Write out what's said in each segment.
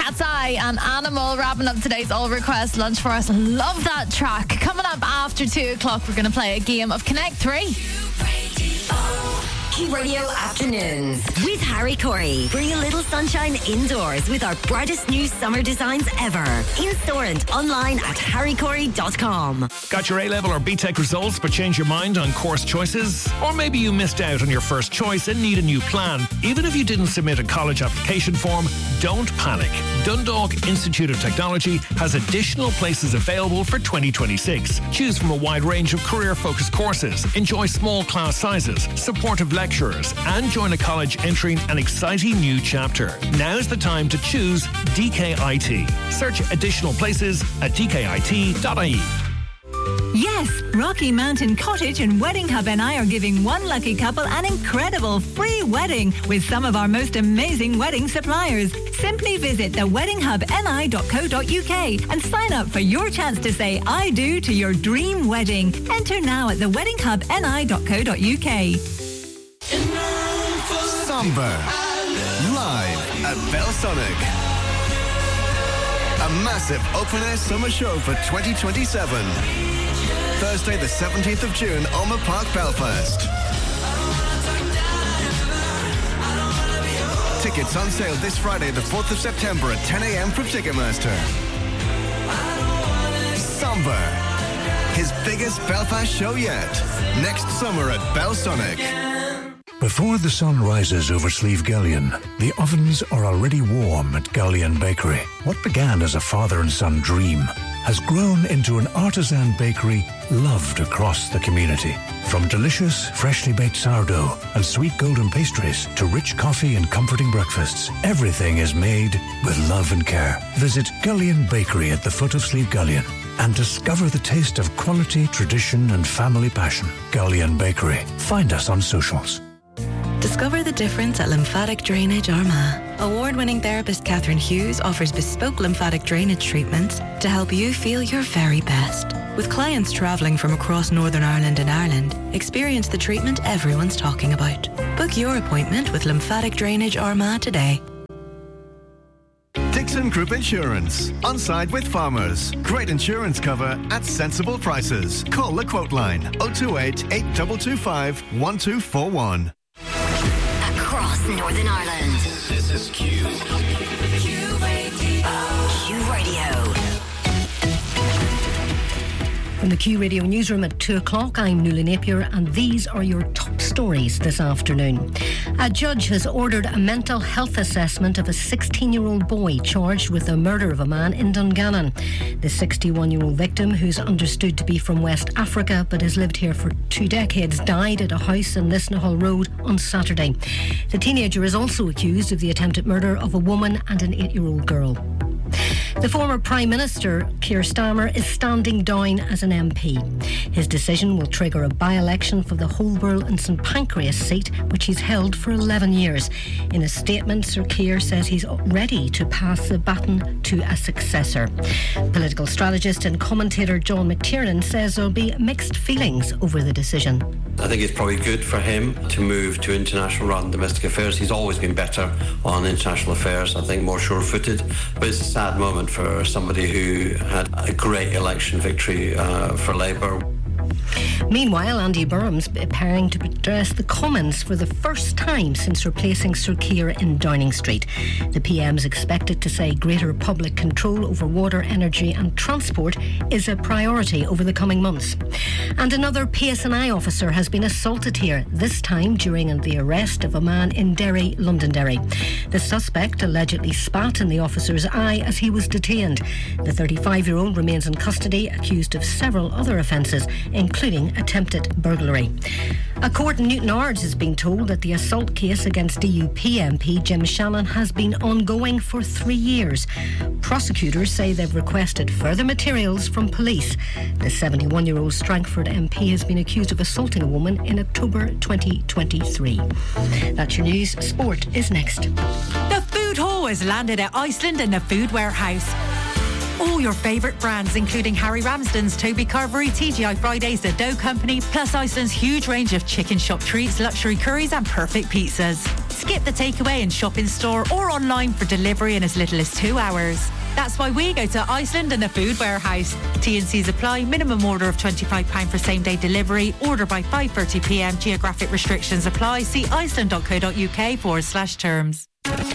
Cat's Eye and Animal wrapping up today's All Request lunch for us. Love that track. Coming up after 2 o'clock, we're going to play a game of Connect 3. Q Radio Afternoons with Harry Corey. Bring a little sunshine indoors with our brightest new summer designs ever. In store and online at harrycorey.com. Got your A-level or BTEC results but change your mind on course choices? Or maybe you missed out on your first choice and need a new plan. Even if you didn't submit a college application form, don't panic. Dundalk Institute of Technology has additional places available for 2026. Choose from a wide range of career-focused courses, enjoy small class sizes, supportive lecturers, and join a college entering an exciting new chapter. Now's the time to choose DKIT. Search additional places at dkit.ie. Yes, Rocky Mountain Cottage and Wedding Hub NI are giving one lucky couple an incredible free wedding with some of our most amazing wedding suppliers. Simply visit theweddinghubni.co.uk and sign up for your chance to say I do to your dream wedding. Enter now at theweddinghubni.co.uk. Somber, live at Belsonic. A massive open-air summer show for 2027. Thursday the 17th of June, Ulmer Park, Belfast. Tickets on sale this Friday the 4th of September at 10 a.m. from Ticketmaster. Somber, his biggest Belfast show yet. Next summer at Belsonic. Before the sun rises over Slieve Gullion, the ovens are already warm at Gullion Bakery. What began as a father and son dream has grown into an artisan bakery loved across the community. From delicious, freshly baked sourdough and sweet golden pastries to rich coffee and comforting breakfasts, everything is made with love and care. Visit Gullion Bakery at the foot of Slieve Gullion and discover the taste of quality, tradition and family passion. Gullion Bakery. Find us on socials. Discover the difference at Lymphatic Drainage Armagh. Award-winning therapist Catherine Hughes offers bespoke lymphatic drainage treatments to help you feel your very best. With clients travelling from across Northern Ireland and Ireland, experience the treatment everyone's talking about. Book your appointment with Lymphatic Drainage Armagh today. Dixon Group Insurance. On side with farmers. Great insurance cover at sensible prices. Call the quote line 028 8225 1241. Across Northern Ireland. This is Q. Q Radio. From the Q Radio newsroom at 2 o'clock, I'm Nuala Napier, and these are your top stories this afternoon. A judge has ordered a mental health assessment of a 16-year-old boy charged with the murder of a man in Dungannon. The 61-year-old victim, who's understood to be from West Africa but has lived here for 2 decades, died at a house in Lisnahull Road on Saturday. The teenager is also accused of the attempted murder of a woman and an 8-year-old girl. The former Prime Minister, Keir Starmer, is standing down as an MP. His decision will trigger a by-election for the Holborough and St Pancras seat, which he's held for 11 years. In a statement, Sir Keir says he's ready to pass the baton to a successor. Political strategist and commentator John McTiernan says there'll be mixed feelings over the decision. I think it's probably good for him to move to international rather than domestic affairs. He's always been better on international affairs, I think more sure-footed. But it's a sad moment for somebody who had a great election victory for Labour. Meanwhile, Andy Burnham's preparing to address the Commons for the first time since replacing Sir Keir in Downing Street. The PM is expected to say greater public control over water, energy and transport is a priority over the coming months. And another PSNI officer has been assaulted here, this time during the arrest of a man in Derry, Londonderry. The suspect allegedly spat in the officer's eye as he was detained. The 35-year-old remains in custody, accused of several other offences, including attempted burglary. A court in Newtownards has been told that the assault case against DUP MP Jim Shannon has been ongoing for 3 years. Prosecutors say they've requested further materials from police. The 71-year-old Strangford MP has been accused of assaulting a woman in October 2023. That's your news. Sport is next. The food hall has landed at Iceland in the Food Warehouse. All your favourite brands, including Harry Ramsden's, Toby Carvery, TGI Fridays, The Dough Company, plus Iceland's huge range of chicken shop treats, luxury curries and perfect pizzas. skip the takeaway and shop in store or online for delivery in as little as 2 hours. That's why we go to Iceland and the Food Warehouse. T&Cs apply. Minimum order of £25 for same-day delivery. Order by 5:30pm. Geographic restrictions apply. See iceland.co.uk/terms.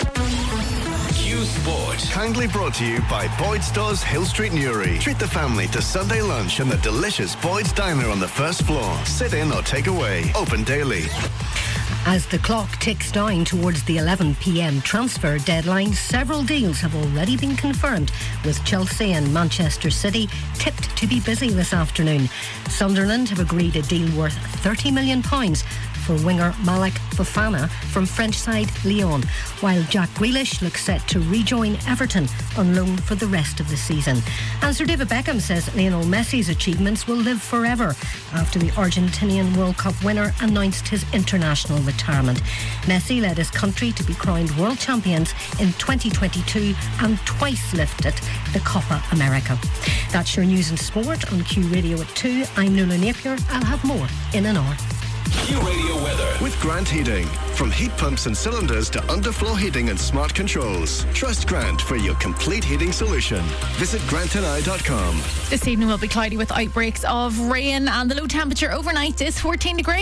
Q Sport. Kindly brought to you by Boyd's Stores Hill Street Newry. Treat the family to Sunday lunch in the delicious Boyd's Diner on the first floor. Sit in or take away. Open daily. As the clock ticks down towards the 11pm transfer deadline, several deals have already been confirmed, with Chelsea and Manchester City tipped to be busy this afternoon. Sunderland have agreed a deal worth £30 million for winger Malik Fofana from French side Lyon, while Jack Grealish looks set to rejoin Everton on loan for the rest of the season. And Sir David Beckham says Lionel Messi's achievements will live forever after the Argentinian World Cup winner announced his international retirement. Messi led his country to be crowned world champions in 2022 and twice lifted the Copa America. That's your news and sport on Q Radio at 2. I'm Nuala Napier. I'll have more in an hour. Q Radio weather with Grant Heating. From heat pumps and cylinders to underfloor heating and smart controls. Trust Grant for your complete heating solution. Visit grantandI.com. This evening will be cloudy with outbreaks of rain, and the low temperature overnight is 14 degrees.